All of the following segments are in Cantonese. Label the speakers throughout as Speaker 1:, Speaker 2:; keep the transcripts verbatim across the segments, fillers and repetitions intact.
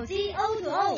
Speaker 1: 資 O to O。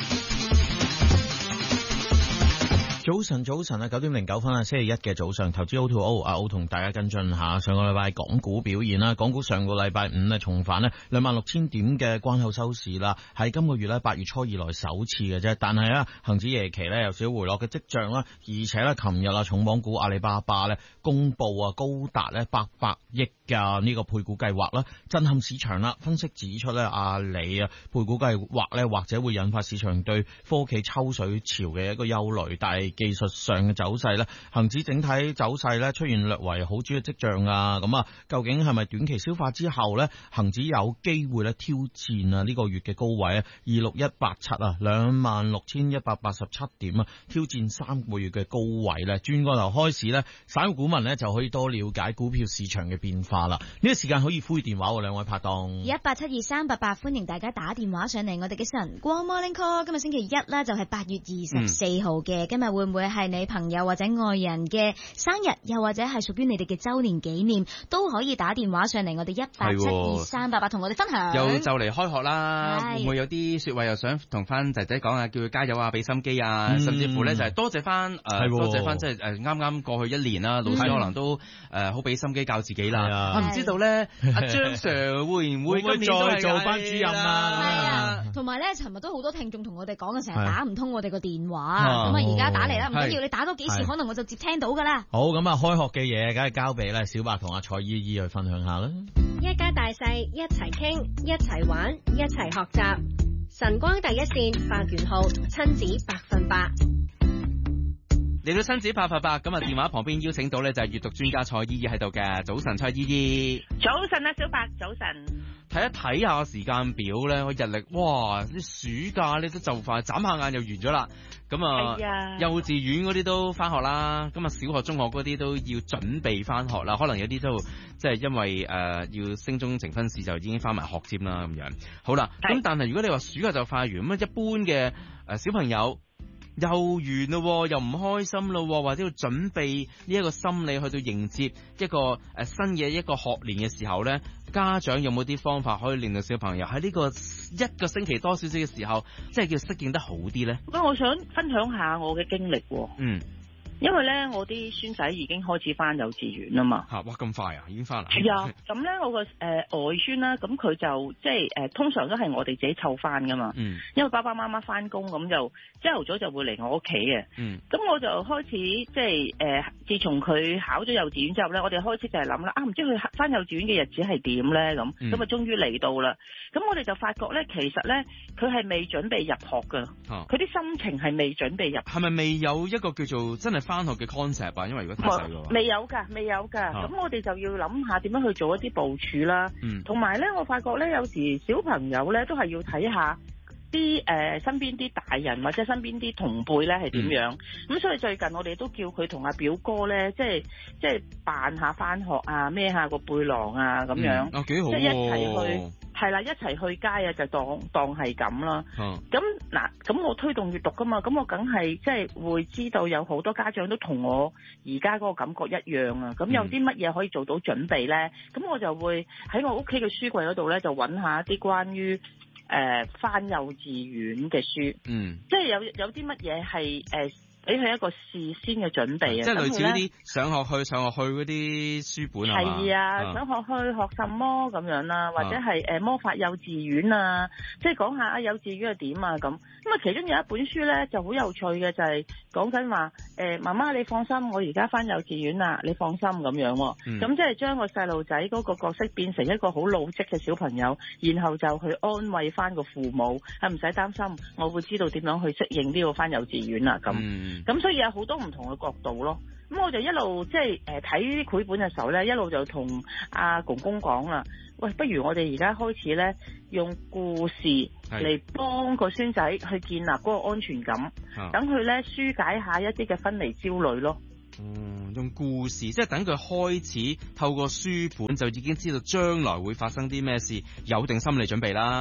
Speaker 2: 早晨，早晨啊，九點零九分啊，星期一嘅早上，投資 O to O 啊，我同大家跟進下上個禮拜港股表現啦。港股上個禮拜五咧重返咧兩萬六千點嘅關口收市啦，喺今個月咧八月初以來首次嘅啫。但係啊，恒指夜期咧有少少回落嘅跡象啦，而且咧琴日啊重磅股阿里巴巴咧公布啊高達咧八百億嘅呢個配股計劃啦，震撼市場啦。分析指出咧阿里啊配股計劃咧或者會引發市場對科技抽水潮嘅一個憂慮，但係技術上嘅走勢咧，恒指整體走勢咧出現略為好轉嘅跡象啊，咁啊，究竟係咪短期消化之後咧，恒指有機會咧挑戰啊呢個月嘅高位啊二六一八七啊兩萬六千一百八十七點啊，挑戰三個月嘅高位咧。轉個頭開始咧，散戶股民咧就可以多了解股票市場嘅變化啦。呢個時間可以呼電話喎，兩位拍檔
Speaker 1: 一八七二三八八，歡迎大家打電話上嚟我哋嘅晨光 Morning Call。今日星期一咧就係八月二十四號嘅，今日會唔會係你朋友或者愛人嘅生日，又或者係屬於你哋嘅周年紀念，都可以打電話上嚟我哋一八七二三八八同我哋分享。
Speaker 3: 又就嚟開學啦，會唔會有啲說話又想同翻仔仔講啊，叫佢加油啊，俾心機啊、嗯，甚至乎咧就係多謝翻誒、呃，多謝翻即係誒啱啱過去一年啦，老師可能都誒好俾心機教自己啦。我唔、啊、知道咧，阿張 Sir 會唔會今年再做班主任啊？
Speaker 1: 係啊，同埋咧，尋日都好多聽眾同我哋講嘅，成日打唔通我哋個電話，咁啊而家打嚟啦，唔緊要，你打多幾次，可能我就接聽到噶啦。
Speaker 2: 好，咁啊，開學嘅嘢，梗係交俾咧小白同阿蔡姨姨去分享下啦。
Speaker 4: 一家大細一齊傾，一齊玩，一齊學習。晨光第一線發元號，親子百分百。
Speaker 3: 嚟到親子百分百，咁啊電話旁邊邀請到咧就係閱讀專家蔡姨姨喺度嘅。早晨，蔡姨姨。
Speaker 5: 早晨啊，小白，早晨。
Speaker 3: 睇一睇下時間表咧，我日曆哇，啲暑假咧都就快眨下眼又完咗啦。咁啊、哎，幼稚園嗰啲都翻學啦，咁啊小學、中學嗰啲都要準備翻學啦。可能有啲都即係因為誒、呃、要升中呈分試就已經翻埋學添啦咁樣。好啦，咁但係如果你話暑假就快完，咁啊一般嘅誒小朋友又完咯，又唔開心咯，或者要準備呢一個心理去到迎接一個誒新嘅一個學年嘅時候咧，家長有冇啲方法可以令到小朋友喺呢個一個星期多少少嘅時候，即係叫適應得好啲咧？
Speaker 5: 咁我想分享下我嘅經歷。
Speaker 3: 嗯。
Speaker 5: 因為咧，我啲孫仔已經開始翻幼稚園啦嘛。
Speaker 3: 吓，哇，咁快啊，已經翻啦。
Speaker 5: 係啊，咁咧我個誒、呃、外孫啦，咁佢就即係誒、呃，通常都係我哋自己湊翻噶嘛。嗯。因為爸爸媽媽翻工，咁就朝頭早就會嚟我屋企嘅。嗯。咁我就開始即係誒，自從佢考咗幼稚園之後咧，我哋開始就係諗啦，啊，唔知佢翻幼稚園嘅日子係點咧？咁咁啊，終於嚟到啦。咁我哋就發覺咧，其實咧，佢係未準備入學噶。佢、啊、啲心情係未準備入學。
Speaker 3: 係咪未有一個叫做真係翻學嘅 concept 啊？因為如果太細嘅話，
Speaker 5: 未有噶，未有噶。咁、啊、我哋就要諗下點樣去做一啲部署啦。嗯。同埋咧，我發覺咧，有時小朋友咧都係要睇下啲誒、呃、身邊啲大人或者身邊啲同輩咧係點樣。咁、嗯、所以最近我哋都叫佢同阿表哥咧，即係即係扮下翻學啊，孭下個背囊啊咁樣。
Speaker 3: 哦、嗯，幾好喎！
Speaker 5: 即係一齊去。係啦，一齊去街啊，就當當係咁啦。咁嗱，咁我推動閱讀噶嘛，咁我梗係即係會知道有好多家長都同我而家嗰個感覺一樣啊。咁有啲乜嘢可以做到準備咧？咁、嗯、我就會喺我屋企嘅書櫃嗰度咧，就揾下一啲關於誒返幼稚園嘅書。嗯，即係有有啲乜嘢係誒俾佢一個事先嘅準備啊。
Speaker 3: 即係類似嗰啲上學去上學去嗰啲書本啊。
Speaker 5: 係啊，上學去學什麼咁樣啦，或者係誒魔法幼稚園啊，即係講下啊幼稚園係點啊咁。咁啊，其中有一本書咧就好有趣嘅，就係講緊話誒媽媽你放心，我而家返幼稚園啦，你放心咁樣。咁、嗯、即係將個細路仔嗰個角色變成一個好老積嘅小朋友，然後就去安慰翻個父母，啊唔使擔心，我會知道點樣去適應呢個返幼稚園啦咁。咁、嗯、所以有好多唔同嘅角度咯。咁我就一路即係誒睇呢啲繪本嘅時候咧，一路就同阿公公講啦，喂，不如我哋而家開始咧用故事嚟幫個孫仔去建立嗰個安全感，等佢咧紓解下一啲嘅分離焦慮咯。
Speaker 3: 嗯，用故事即係等佢開始透過書本就已經知道將來會發生啲咩事，有定心理準備啦。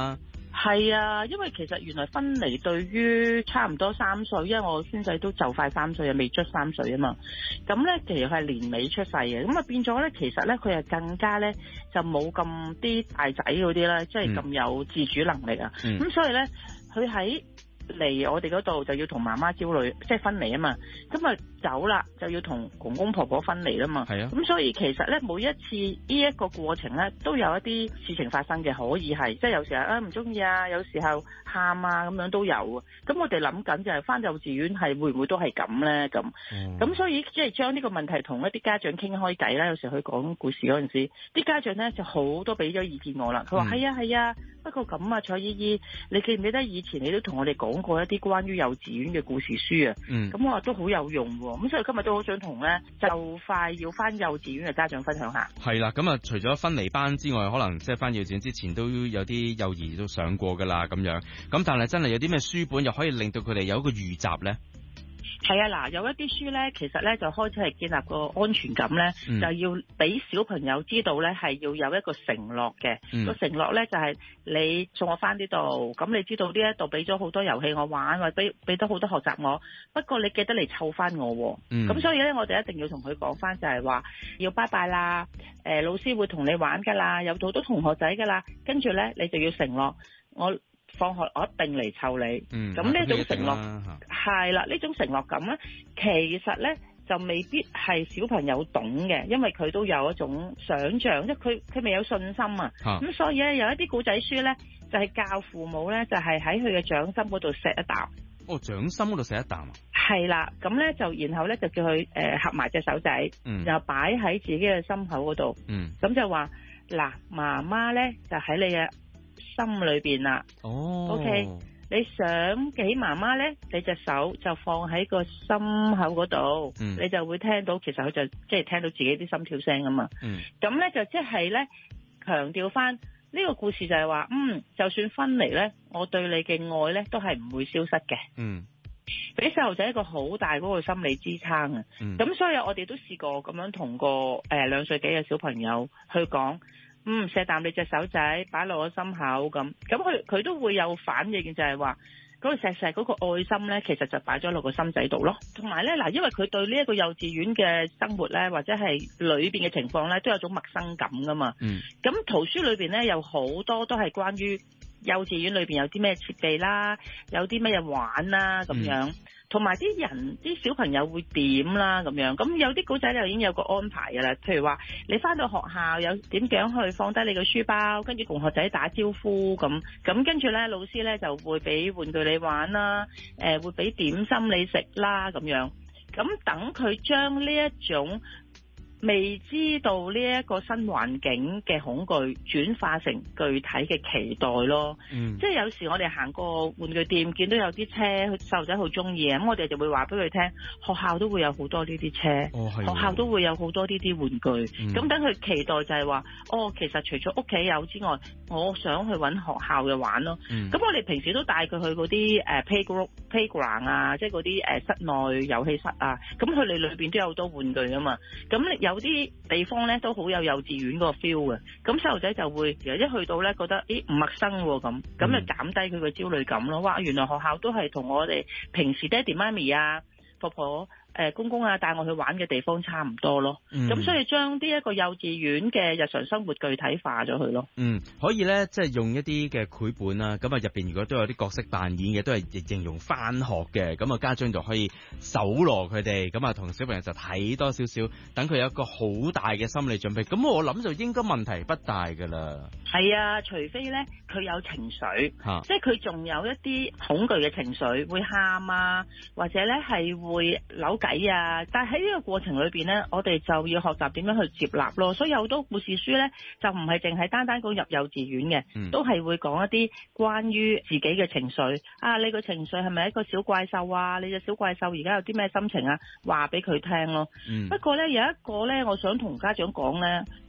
Speaker 5: 係啊，因為其實原來分離對於差唔多三歲，因為我孫仔都就快三歲啊，未出三歲啊嘛。咁咧其實係年尾出世嘅，咁啊變咗咧，其實咧佢係更加咧就冇咁啲大仔嗰啲咧，即係咁有自主能力啊。咁、嗯、所以咧，佢喺嚟我哋嗰度就要同媽媽焦慮，即係分離啊嘛。咁啊走啦，就要同公公婆婆分離啦嘛。係啊。咁所以其實咧，每一次呢一個過程咧，都有一啲事情發生嘅，可以係即係有時候啊唔中意啊，有時候喊啊咁樣都有啊。咁我哋諗緊就係返幼稚園係會唔會都係咁咧？咁咁、嗯、所以即係將呢個問題同一啲家長傾開偈啦。有時候佢講故事嗰陣時，啲家長咧就好多俾咗意見我啦。佢話係啊係啊，不過咁啊，蔡姨姨，你記唔記得以前你都同我哋講過一啲關於幼稚園嘅故事書啊？咁、嗯、我話都好有用喎。咁所以今日都好想同咧就快要返幼稚園嘅家長分享下。係啦，
Speaker 3: 咁啊除咗分離班之外，可能即係返幼稚園之前都有啲幼兒都上過噶啦咁樣。咁但係真係有啲咩書本又可以令到佢哋有一個預習咧？
Speaker 5: 係啊，嗱，有一啲書咧，其實咧就開始係建立個安全感咧、嗯，就要俾小朋友知道咧係要有一個承諾嘅。嗯，個承諾咧就係你送我翻呢度，咁你知道呢一度俾咗好多遊戲我玩，或者俾俾咗好多學習我，不過你記得嚟湊翻我。嗯，咁所以咧我哋一定要同佢講翻，就係話要拜拜啦，誒、呃、老師會同你玩噶啦，有好多同學仔噶啦，跟住咧你就要承諾我。放學我一定嚟湊你，咁、嗯、呢種承諾係啦，呢種承諾感咧，其實咧就未必係小朋友懂嘅，因為佢都有一種想像，即係佢佢未有信心啊。咁所以咧有一啲古仔書咧，就係、是、教父母咧，就係喺佢嘅掌心嗰度錫一啖。
Speaker 3: 哦，掌心嗰度錫一啖啊？
Speaker 5: 係啦，咁咧就然後咧就叫佢誒、呃、合埋隻手仔，嗯、然後擺喺自己嘅心口嗰度。嗯，咁就話嗱，媽媽咧就喺你嘅心裏邊啦。哦 ，OK，你想起媽媽咧，你隻手就放喺個心口嗰度，嗯，你就會聽到，其實佢就即係聽到自己啲心跳聲啊嘛。嗯，咁咧就即係咧強調翻呢個故事就係話，嗯，就算分離咧，我對你嘅愛咧都係唔會消失嘅。嗯，俾細路仔一個好大嗰個心理支撐啊。咁、嗯、所以我哋都試過咁樣同個誒兩歲幾嘅小朋友去講。嗯，錫啖你隻手仔，擺落我心口咁，咁佢佢都會有反應，就係話嗰個錫錫嗰個愛心咧，其實就擺咗落個心仔度咯。同埋咧，嗱，因為佢對呢一個幼稚園嘅生活咧，或者係裏邊嘅情況咧，都有種陌生感噶嘛。嗯。咁圖書裏邊咧，有好多都係關於幼稚園裏邊有啲咩設備啦，有啲咩嘢玩啦咁樣。嗯，同埋啲人啲小朋友會點啦咁樣，咁有啲古仔就已經有個安排㗎啦。譬如話你返到學校有點樣去放低你個書包，跟住同學仔打招呼咁，咁跟住咧老師咧就會俾玩具你玩啦，誒、呃、會俾點心你食啦咁樣，咁等佢將呢一種未知道呢一個新環境嘅恐懼轉化成具體嘅期待咯。嗯，即係有時我哋行過玩具店見到有啲車細路仔好中意，咁我哋就會話俾佢聽，學校都會有好多呢啲車。哦，係。學校都會有好多呢啲玩具。咁等佢期待就係話，哦，其實除咗屋企有之外，我想去揾學校嘅玩咯。嗯，咁我哋平時都帶佢去嗰啲誒 playground playground 啊，即係嗰啲誒室內遊戲室啊，咁佢哋裏邊都有好多玩具啊嘛。咁有啲地方咧都好有幼稚園嗰個 feel 嘅，咁細路仔就會一去到咧覺得咦唔陌生喎，咁，咁就減低佢個焦慮感咯。哇，原來學校都係同我哋平時爹哋媽咪啊、婆婆、誒公公啊帶我去玩嘅地方差唔多咯。咁、嗯、所以將呢一個幼稚園嘅日常生活具體化咗佢咯。嗯，
Speaker 3: 可以咧，即係用一啲嘅繪本啦。咁啊入邊如果都有啲角色扮演嘅，都係形容翻學嘅。咁啊家長就可以搜羅佢哋，咁啊同小朋友就睇多少少，等佢有一個好大嘅心理準備。咁我諗就應該問題不大噶啦。
Speaker 5: 係啊，除非咧佢有情緒，啊、即係佢仲有一啲恐懼嘅情緒，會喊啊，或者咧係會扭計啊。但係喺呢個過程裏邊咧，我哋就要學習點樣去接納咯。所以有好多故事書咧，就唔係淨係單單講入幼稚園嘅、嗯，都係會講一啲關於自己嘅情緒。啊，你個情緒係咪一個小怪獸啊？你隻小怪獸而家有啲咩心情啊？話俾佢聽咯。嗯、不過咧有一個咧，我想同家長講咧。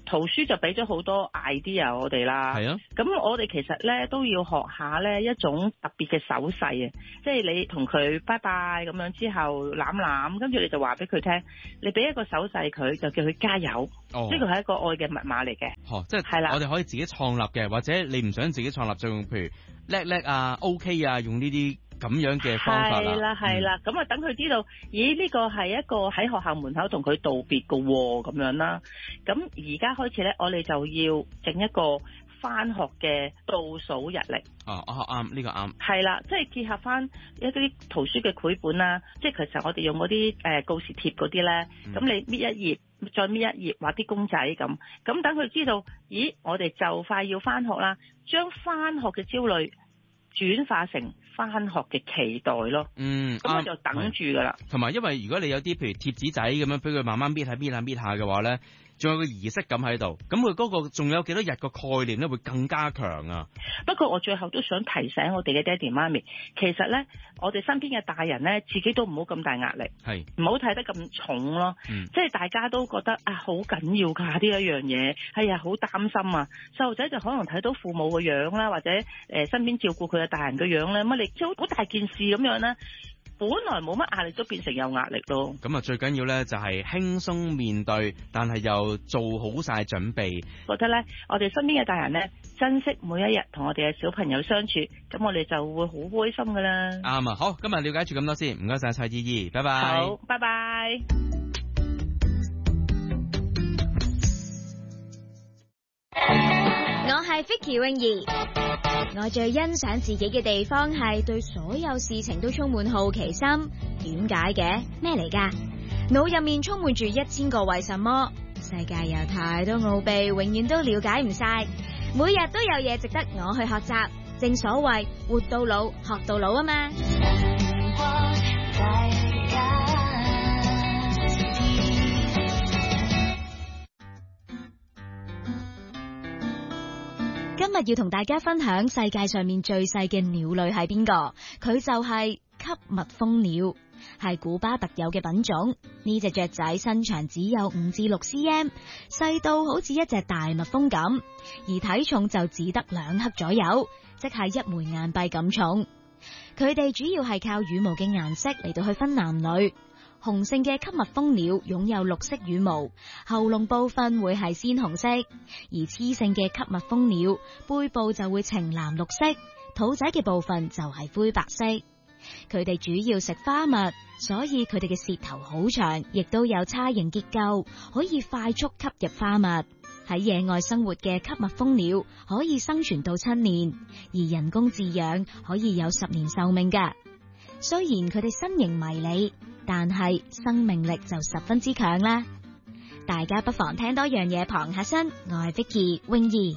Speaker 5: 圖書就俾咗好多 idea 我哋啦。
Speaker 3: 係啊。
Speaker 5: 咁我哋其實咧都要學下咧一種特別嘅手勢啊，即係你同佢拜拜咁樣之後攬攬，跟住你就話俾佢聽，你俾一個手勢佢，就叫佢加油。哦，呢個係一個愛嘅密碼嚟嘅。
Speaker 3: 哦，即係係啦，我哋可以自己創立嘅，或者你唔想自己創立，就用譬如叻叻啊、OK 啊，用呢啲咁樣嘅方法啦。係
Speaker 5: 啦係啦，咁啊等佢知道，咦呢個係一個喺學校門口同佢道別嘅喎，咁樣啦。咁而家開始咧，我哋就要整一個翻學嘅倒數日曆。
Speaker 3: 哦，哦啱，呢個啱。係
Speaker 5: 啦，即係結合翻一啲圖書嘅繪本啦，即係其實我哋用嗰啲誒告示貼嗰啲咧，咁、嗯、你搣一頁，再搣一頁，畫啲公仔咁，咁等佢知道，咦，我哋就快要翻學啦，將翻學嘅焦慮轉化成翻學嘅期待咯。嗯，咁我就等住噶啦。
Speaker 3: 同埋，因為如果你有啲譬如貼紙仔咁樣，俾佢慢慢搣下搣下搣下嘅話咧，仲有個儀式感喺度，咁佢嗰個仲有幾多日個概念咧會更加強啊！
Speaker 5: 不過我最後都想提醒我哋嘅爹哋媽咪，其實咧我哋身邊嘅大人咧，自己都唔好咁大壓力，係唔好睇得咁重咯。嗯，即係大家都覺得啊好緊要㗎呢一樣嘢，係啊好擔心啊。細路仔就可能睇到父母嘅樣啦，或者誒、呃、身邊照顧佢嘅大人嘅樣咧，乜你即係好大件事咁樣咧。本來冇乜壓力都變成有壓力咯。
Speaker 3: 咁啊，最緊要咧就係輕鬆面對，但係又做好晒準備。
Speaker 5: 覺得咧，我哋身邊嘅大人咧，珍惜每一日同我哋嘅小朋友相處，咁我哋就會好開心噶啦。
Speaker 3: 啱啊，好，今日了解住咁多先，唔該晒蔡依依，拜拜。
Speaker 5: 好，拜拜。
Speaker 1: 我係 Vicky 泳兒，我最欣賞自己嘅地方係對所有事情都充滿好奇心。點解嘅？咩嚟㗎？腦入面充滿住一千個為什麼，世界有太多奧秘，永遠都了解唔晒，每日都有嘢值得我去學習。正所謂活到老，學到老啊嘛。今日要同大家分享世界上面最細嘅鳥類係邊個？佢就係吸蜜蜂鳥，係古巴特有嘅品種。呢隻雀仔身長只有五至六 cm， 細到好似一隻大蜜蜂咁，而體重就只得兩克左右，即係一枚硬幣咁重。佢哋主要係靠羽毛嘅顏色嚟到去分男女。雄性嘅吸蜜蜂鳥擁有綠色羽毛，喉嚨部分會係鮮紅色；而雌性嘅吸蜜蜂鳥背部就會呈藍綠色，肚仔嘅部分就係灰白色。佢哋主要食花蜜，所以佢哋嘅舌頭好長，亦都有叉形結構，可以快速吸入花蜜。喺野外生活嘅吸蜜蜂鳥可以生存到七年，而人工飼養可以有十年壽命㗎。雖然佢哋身形迷你，但係生命力就十分之強啦。大家不妨聽多樣嘢傍下身。我係 Vicky 泳兒。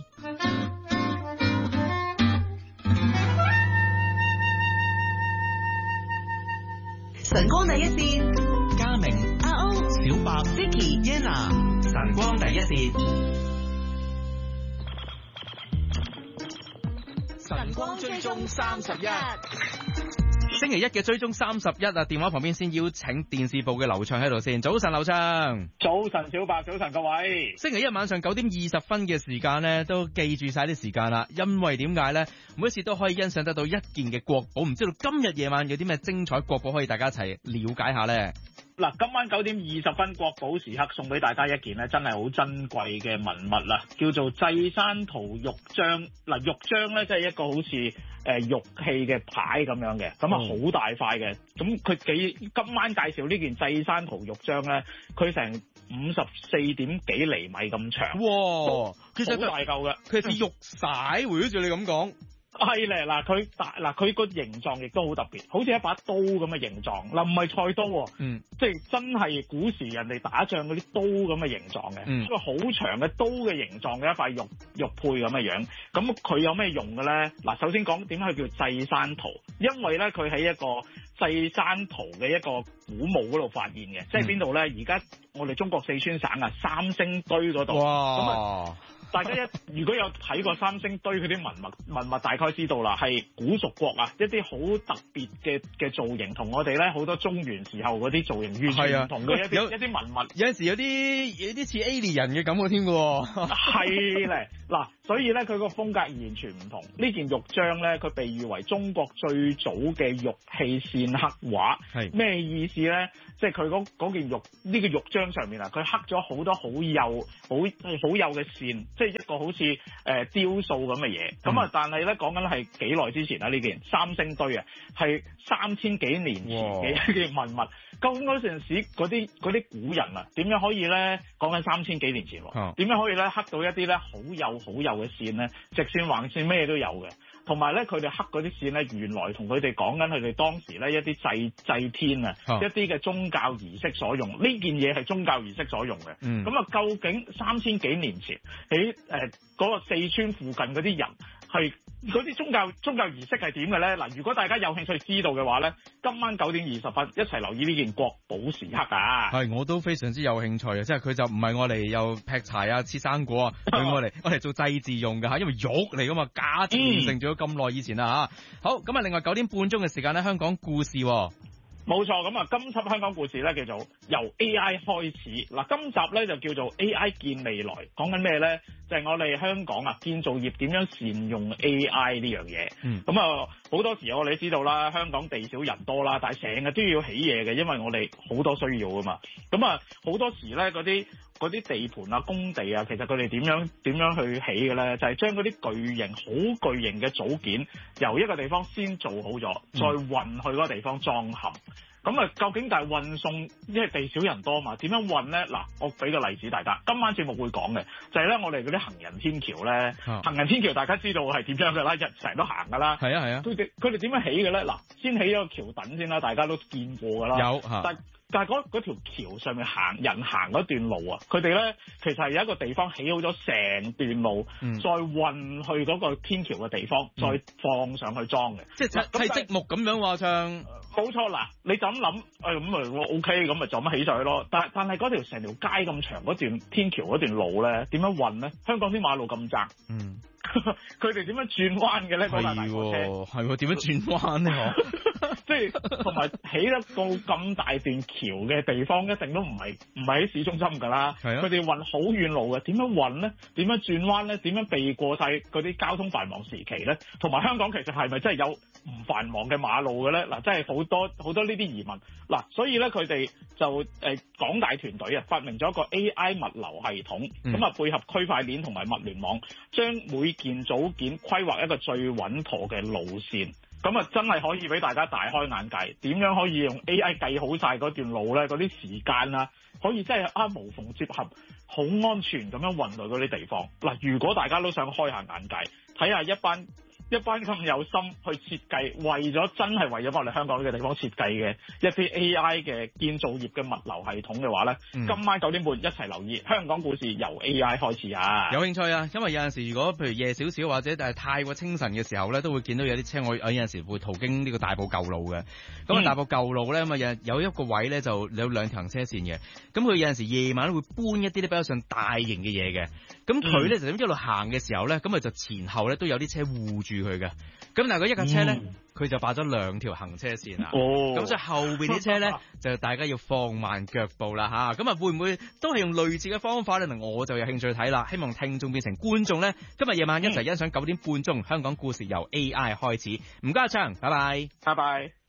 Speaker 6: 晨光第一線，嘉明、阿歐、小白、Vicky、Yana， 晨光第一線，晨光追蹤三十一。
Speaker 3: 星期一嘅追蹤三十一啊！電話旁邊先邀請電視部嘅劉暢喺度先。早晨，劉暢。
Speaker 7: 早晨，小白。早晨，各位。
Speaker 3: 星期一晚上九點二十分嘅時間呢，都記住晒啲時間啦。因為點解呢？每一次都可以欣賞得到一件嘅國寶。唔知道今日夜晚有啲咩精彩國寶可以大家一齊了解下呢？
Speaker 7: 嗱，今晚九點二十分國寶時刻送俾大家一件咧，真係好珍貴嘅文物啦，叫做祭山圖玉章。嗱，玉章咧即係一個好似誒、呃、玉器嘅牌咁樣嘅，咁啊好大塊嘅。咁佢幾今晚介紹呢件祭山圖玉章咧，佢成五十四點幾厘米咁長。哇，
Speaker 3: 其實
Speaker 7: 好大嚿嘅，
Speaker 3: 佢似玉璽，回住你咁講。
Speaker 7: 係咧，嗱佢大嗱佢個形狀亦都好特別，好似一把刀咁嘅形狀。嗱，唔係菜刀喎，嗯，即係真係古時人哋打仗嗰啲刀咁嘅形狀嘅，嗯，一個好長嘅刀嘅形狀嘅一塊玉玉佩咁嘅樣。咁佢有咩用嘅咧？嗱，首先講點解佢叫祭山圖，因為咧佢喺一個祭山圖嘅一個古墓嗰度發現嘅，嗯，即係邊度咧？而家我哋中國四川省啊三星堆嗰度。哇！咁啊大家一如果有睇過三星堆嗰啲文物文物，大概知道啦，係古蜀國啊，一啲好特別嘅嘅造型，同我哋咧好多中原時候嗰啲造型完全唔同嘅一啲一啲文物。
Speaker 3: 有陣時有啲有啲似 alien 嘅感覺添嘅。
Speaker 7: 係咧，嗱，所以咧佢個風格完全唔同。呢件玉璋咧，佢被譽為中國最早嘅玉器線刻畫。係咩意思咧？即係佢嗰嗰件玉呢、這個玉璋上面啊，佢刻咗好多好幼好好幼嘅線，即係一個好似誒、呃、雕塑咁嘅嘢。咁啊、嗯，但係咧講緊係幾耐之前啦？呢件三星堆啊，係三千幾年前嘅一件文物。究竟嗰陣時嗰啲嗰啲古人啊，點樣可以咧講緊三千幾年前？點、哦、樣可以咧刻到一啲咧好幼好幼嘅線咧？直線橫線咩都有嘅。同埋咧，佢哋刻嗰啲線咧，原來同佢哋講緊佢哋當時咧一啲祭祭天啊，一啲嘅宗教儀式所用。呢件嘢係宗教儀式所用嘅。嗯。咁啊，究竟三千幾年前喺誒嗰個四川附近嗰啲人係嗰啲宗教宗教儀式係點嘅咧？嗱，如果大家有興趣知道嘅話咧，今晚九點二十分一齊留意呢件國寶時刻啊！
Speaker 3: 係，我都非常之有興趣啊！即係佢就唔係我哋又劈柴啊、切生果啊，係我哋我哋做祭祀用嘅嚇，因為玉嚟噶嘛，假傳承咗咁耐以前啦嚇。好，咁啊，另外九點半鐘嘅時間咧，香港故事。
Speaker 7: 冇錯，咁啊，今輯香港故事咧叫做由 A I 開始。嗱，今集咧就叫做 A I 見未來，講緊咩咧？就係、是、我哋香港啊建造業點樣善用 A I 呢樣嘢。嗯。咁啊，好多時我哋都知道啦，香港地少人多啦，但係成日都要起嘢嘅，因為我哋好多需要啊嘛。咁啊，好多時咧嗰啲嗰啲地盤啊、工地啊，其實佢哋點樣點樣去起嘅咧？就係、是、將嗰啲巨型、好巨型嘅組件由一個地方先做好咗，再運去嗰個地方裝嵌。咁啊，究竟但係運送，因為地少人多嘛，點樣運咧？嗱，我俾個例子大家，今晚節目會講嘅，就係、是、咧我哋嗰啲行人天橋咧，啊、行人天橋大家知道係點樣嘅啦，日成日都行噶啦。係啊係啊。佢哋佢哋點樣起嘅咧？嗱，先起咗個橋墩先啦，大家都見過噶啦。有嚇。但但係嗰嗰條橋上面行人行嗰段路啊，佢哋咧其實係有一個地方起好咗成段路，嗯、再運去嗰個天橋嘅地方，嗯、再放上去裝嘅。即係砌積木咁樣話唱。冇錯，嗱，你就咁諗，誒咁咪 O K，咁咪就咁起上去咯。但但係嗰條成條街咁長嗰段天橋嗰段路咧，點樣運咧？香港啲馬路咁窄，嗯，佢哋點樣轉彎嘅咧？嗰架大貨車係喎，點樣轉彎咧？即係同埋起得到咁大段橋嘅地方，一定都唔係唔係喺市中心㗎啦。係啊，佢哋運好遠路嘅，點樣運咧？點樣轉彎咧？點樣避過晒嗰啲交通繁忙時期咧？同埋香港其實係咪真係有唔繁忙嘅馬路嘅咧？嗱，真係好多好多呢啲疑問。嗱，所以咧佢哋就誒、呃、港大團隊啊發明咗一個 A I 物流系統，咁啊、嗯、配合區塊鏈同埋物聯網，將每件組件規劃一個最穩妥嘅路線。咁啊，真係可以俾大家大開眼界，點樣可以用 A I 計好晒嗰段路咧？嗰啲時間啊，可以真係啊無縫接合，好安全咁樣運到嗰啲地方。嗱，如果大家都想開下眼界，睇下一班一班咁有心去設計，為咗真係為咗我哋香港呢個地方設計嘅一啲 A I 嘅建造業嘅物流系統嘅話咧，嗯、今晚九點半一齊留意香港故事由 A I 開始啊！
Speaker 3: 有興趣啊，因為有陣時如果譬如夜少少或者係太過清晨嘅時候咧，都會見到有啲車我有陣時會途經呢個大埔舊路嘅。咁啊、嗯、大埔舊路咧咁啊有有一個位咧就有兩條行車線嘅。咁佢有陣時夜晚會搬一啲咧比較上大型嘅嘢嘅。咁佢咧就咁一路行嘅時候咧，咁啊就前後咧都有啲車護住佢嘅。咁但係佢一架車咧，佢、嗯、就霸咗兩條行車線啦。哦，咁所以後邊啲車咧，就大家要放慢腳步啦吓。咁啊，會唔會都係用類似嘅方法咧？嗱，我就有興趣睇啦。希望聽眾變成觀眾咧，今日夜晚一齊欣賞九點半鐘香港故事由 A I 開始。唔該阿昌，拜拜，
Speaker 7: 拜拜。